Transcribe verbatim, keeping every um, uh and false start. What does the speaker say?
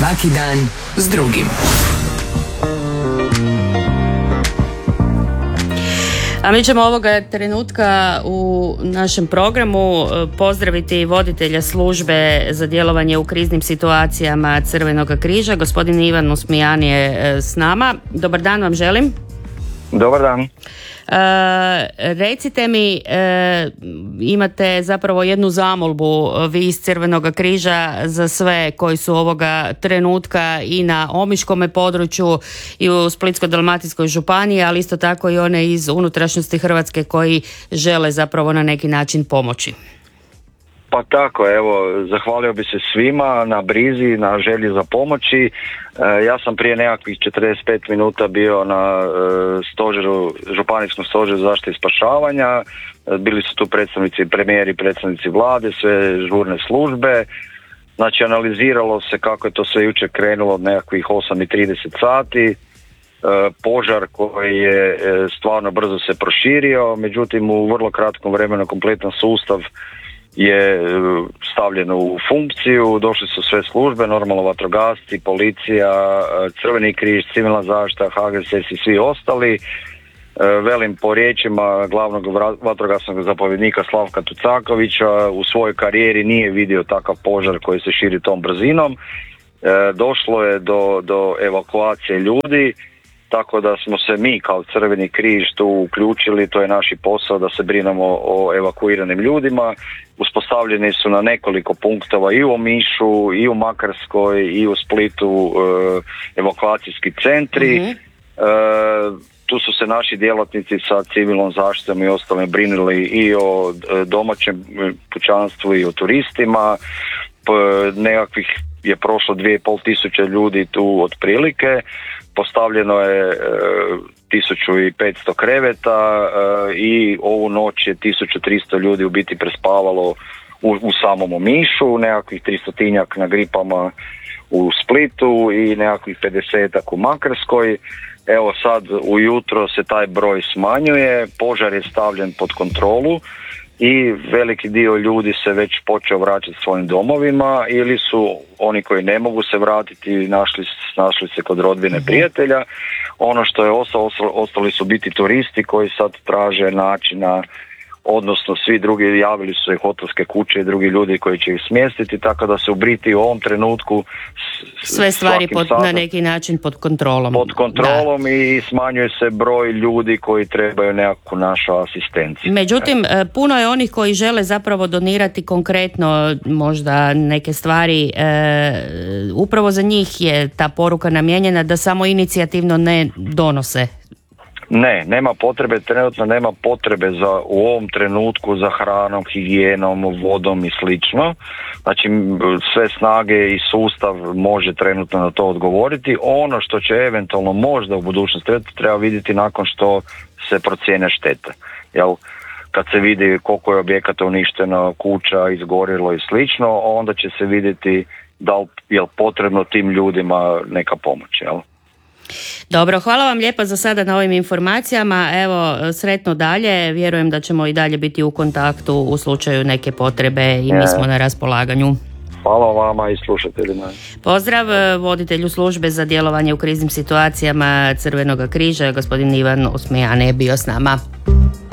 Svaki dan s drugim. A mi ćemo ovoga trenutka u našem programu pozdraviti voditelja službe za djelovanje u kriznim situacijama Crvenog križa. Gospodin Ivan Usmijan je s nama. Dobar dan vam želim. Dobar dan. E, recite mi, e, imate zapravo jednu zamolbu vi iz Crvenog križa za sve koji su ovoga trenutka i na omiškome području i u Splitsko-dalmatinskoj županiji, ali isto tako i one iz unutrašnjosti Hrvatske koji žele zapravo na neki način pomoći. Pa tako, evo, zahvalio bi se svima na brizi, na želji za pomoći. E, ja sam prije nekakvih četrdeset pet minuta bio na e, stožeru, županijskom stožeru zaštite i spašavanja. E, bili su tu predstavnici premijeri, predstavnici vlade, sve žurne službe. Znači, analiziralo se kako je to sve jučer krenulo od nekakvih osam i trideset sati. E, požar koji je e, stvarno brzo se proširio, međutim u vrlo kratkom vremenu kompletan sustav je stavljeno u funkciju, došli su sve službe, normalno vatrogasci, policija, Crveni križ, civilna zaštita, H G S i svi ostali. Velim, po riječima glavnog vatrogasnog zapovjednika Slavka Tucakovića, u svojoj karijeri nije vidio takav požar koji se širi tom brzinom. Došlo je do, do evakuacije ljudi, tako da smo se mi kao Crveni križ tu uključili, to je naš posao da se brinemo o evakuiranim ljudima. Uspostavljeni su na nekoliko punktova i u Omišu, i u Makarskoj, i u Splitu e, evakuacijski centri. Mm-hmm. E, tu su se naši djelatnici sa civilnom zaštitom i ostalim brinuli i o domaćem pučanstvu i o turistima. P, nekakvih je prošlo dvije i pol tisuće ljudi tu otprilike. Postavljeno je e, tisuću i petsto kreveta e, i ovu noć je tisuću tristo ljudi u biti prespavalo u, u samom Omišu, nekakvih tristotinjak na gripama u Splitu i nekakvih pedesetak u Makarskoj. Evo sad ujutro se taj broj smanjuje, požar je stavljen pod kontrolu i veliki dio ljudi se već počeo vraćati svojim domovima ili su oni koji ne mogu se vratiti našli, našli se kod rodbine prijatelja. Ono što je ostalo, ostali su biti turisti koji sad traže načina, odnosno svi drugi javili su se hotelske kuće i drugi ljudi koji će ih smjestiti, tako da se u biti u ovom trenutku s, sve stvari pod, na neki način pod kontrolom. Pod kontrolom da. I smanjuje se broj ljudi koji trebaju nekakvu našu asistenciju. Međutim, puno je onih koji žele zapravo donirati konkretno možda neke stvari. E, upravo za njih je ta poruka namijenjena da samo inicijativno ne donose. Ne, nema potrebe, trenutno nema potrebe za u ovom trenutku za hranom, higijenom, vodom i slično. Znači sve snage i sustav može trenutno na to odgovoriti. Ono što će eventualno možda u budućnosti treba vidjeti nakon što se procijene štete. Jel, kad se vidi koliko je objekata uništeno, kuća izgorilo i slično, onda će se vidjeti da li je potrebno tim ljudima neka pomoć, jel? Dobro, hvala vam lijepa za sada na ovim informacijama. Evo, sretno dalje. Vjerujem da ćemo i dalje biti u kontaktu u slučaju neke potrebe i mi smo na raspolaganju. Hvala vama i slušateljima. Pozdrav voditelju službe za djelovanje u kriznim situacijama Crvenog križa, gospodin Ivan Usmijan je bio s nama.